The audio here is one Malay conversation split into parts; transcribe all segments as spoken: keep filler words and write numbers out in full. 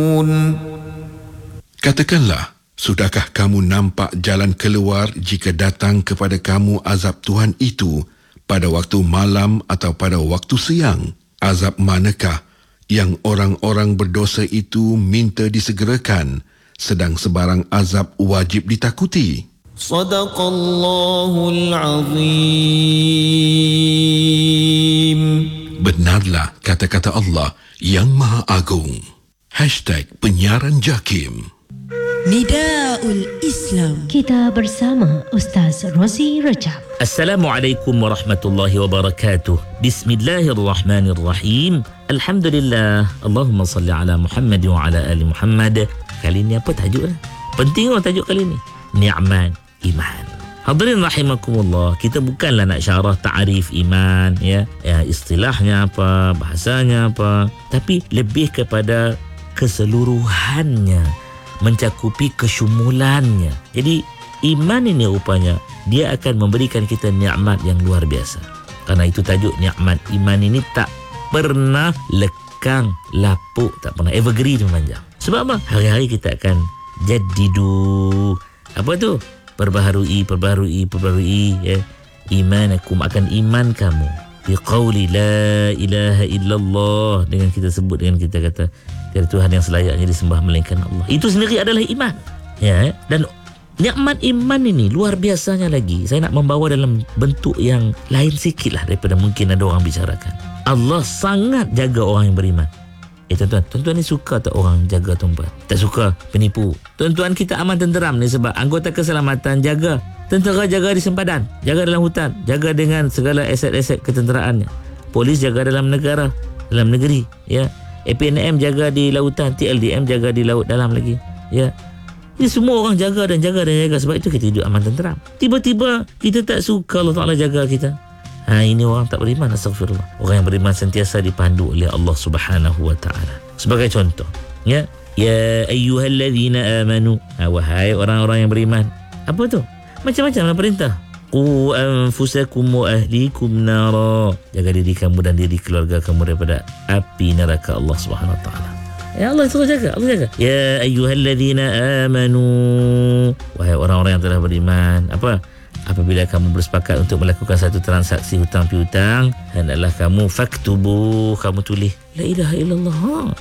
Katakanlah, sudahkah kamu nampak jalan keluar jika datang kepada kamu azab Tuhan itu pada waktu malam atau pada waktu siang? Azab manakah yang orang-orang berdosa itu minta disegerakan, sedang sebarang azab wajib ditakuti? Sadaqallahul Azim. Benarlah kata-kata Allah yang Maha Agung. Hashtag Penyiaran Jakim. Nidaul Islam. Kita bersama Ustaz Rozi Rajab. Assalamualaikum warahmatullahi wabarakatuh. Bismillahirrahmanirrahim. Alhamdulillah. Allahumma salli ala Muhammad wa ala ali Muhammad. Kali ni apa tajuk lah? Penting lah tajuk kali ni. Ni'mat iman. Hadirin rahimakumullah, kita bukanlah nak syarah ta'arif iman, ya, ya, istilahnya apa, bahasanya apa, tapi lebih kepada keseluruhannya, mencakupi kesyumulannya. Jadi iman ini rupanya dia akan memberikan kita nikmat yang luar biasa. Karena itu tajuk nikmat iman ini tak pernah lekang, lapuk, tak pernah evergreen memanjang. Sebab apa? Hari-hari kita akan jadidu, apa tu? Perbaharui, perbaharui, perbaharui, ya. Imanakum, akan iman kamu. Biqauli la ilaha illallah, dengan kita sebut, dengan kita kata tiada Tuhan yang selayaknya disembah melainkan Allah. Itu sendiri adalah iman, ya. Dan nikmat iman ini luar biasanya lagi. Saya nak membawa dalam bentuk yang lain sikit lah daripada mungkin ada orang bicarakan. Allah sangat jaga orang yang beriman. Eh tuan-tuan, tuan-tuan ni suka tak orang jaga tuan-tuan? Tak suka penipu. Tuan-tuan kita aman tenteram ni sebab anggota keselamatan jaga. Tentera jaga di sempadan, jaga dalam hutan, jaga dengan segala aset-aset ketenteraannya. Polis jaga dalam negara, dalam negeri, ya. A P N M jaga di lautan, T L D M jaga di laut dalam lagi, ya. Ini semua orang jaga dan jaga dan jaga, sebab itu kita hidup aman tenteram. Tiba-tiba kita tak suka Allah Ta'ala jaga kita. Ha, ini orang tak beriman, astagfirullah. Orang yang beriman sentiasa dipandu oleh Allah Subhanahu wa taala. Sebagai contoh, ya, ya ayyuhallazina amanu. Ha, wahai orang-orang yang beriman. Apa tu? Macam-macam lah perintah. Qu anfusakum wa ahlikum nara. Jaga diri kamu dan diri keluarga kamu daripada api neraka Allah Subhanahu wa taala. Ya Allah suruh jaga, Allah jaga. Ya ayyuhallazina amanu. Wahai orang-orang yang telah beriman. Apa? Apabila kamu bersepakat untuk melakukan satu transaksi hutang piutang, hendaklah kamu faktubu, kamu tulis la ilaha illallah.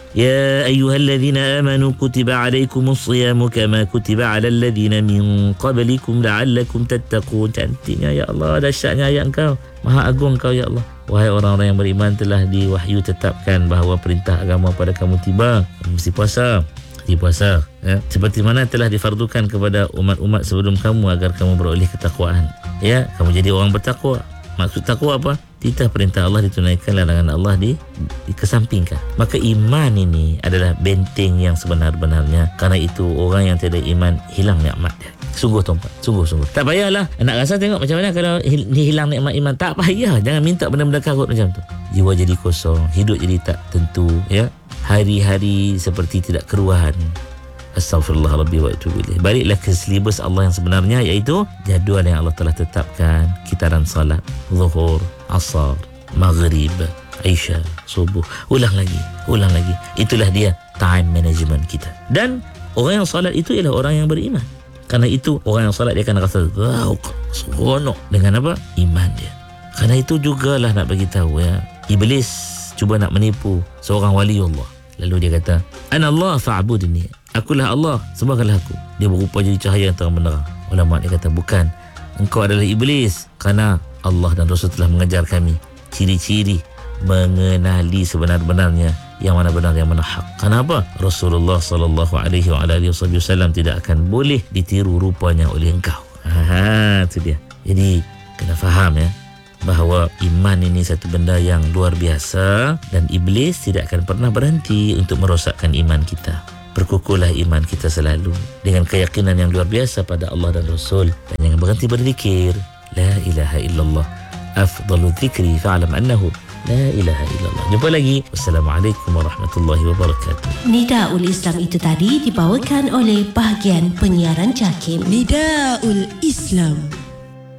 Ya ayyuhallazina amanu kutiba alaikumus siyamu kama kutiba alal ladzina min qablikum la'allakum tattaqun. Cantiknya ya Allah, dahsyatnya ayat Engkau, Maha Agung Engkau ya Allah. Wahai orang-orang yang beriman, telah diwahyu tetapkan bahawa perintah agama pada kamu tiba, kamu mesti puasa. Puasa, ya, seperti mana telah difardukan kepada umat-umat sebelum kamu agar kamu beroleh ketakwaan, ya, kamu jadi orang bertakwa. Maksud takwa apa? Titah perintah Allah ditunaikan, larangan Allah di, dikesampingkan. Maka iman ini adalah benteng yang sebenar-benarnya. Karena itu orang yang tiada iman hilang nikmat dia. Sungguh tuan-tuan, sungguh-sungguh. Tak payahlah nak rasa tengok macam mana kalau hilang nikmat iman. Tak payah, jangan minta benda-benda karut macam tu. Jiwa jadi kosong, hidup jadi tak tentu, ya. Hari-hari seperti tidak keruan. Astaghfirullah Rabbi wa atubu ilaih. Baliklah ke silibus Allah yang sebenarnya, iaitu jadual yang Allah telah tetapkan. Kitaran salat, zuhur, asar, maghrib, isya, subuh. Ulang lagi, ulang lagi. Itulah dia time management kita. Dan orang yang salat itu ialah orang yang beriman. Karena itu orang yang salat dia akan rasa rauk, seronok dengan apa? Iman dia. Karena itu jugalah nak bagi tahu, ya, Iblis cuba nak menipu seorang wali Allah. Lalu dia kata, Ana Allah fa'budni. Akulah Allah, sembahkanlah aku. Dia berupa jadi cahaya yang terang benderang. Ulama dia kata, bukan, engkau adalah iblis, kerana Allah dan Rasul telah mengajar kami ciri-ciri mengenali sebenar-benarnya yang mana benar, yang mana hak. Kenapa? Rasulullah sallallahu alaihi wasallam tidak akan boleh ditiru rupanya oleh engkau. Ha, itu dia. Jadi kena faham, ya, bahawa iman ini satu benda yang luar biasa dan iblis tidak akan pernah berhenti untuk merosakkan iman kita. Perkukuhlah iman kita selalu dengan keyakinan yang luar biasa pada Allah dan Rasul, dan jangan berhenti berzikir la ilaha illallah. Afdalu dzikri fa'lam annahu la ilaha illallah. Jumpa lagi. Wassalamualaikum warahmatullahi wabarakatuh. Nidaul Islam itu tadi dibawakan oleh bahagian penyiaran Jakim. Nidaul Islam.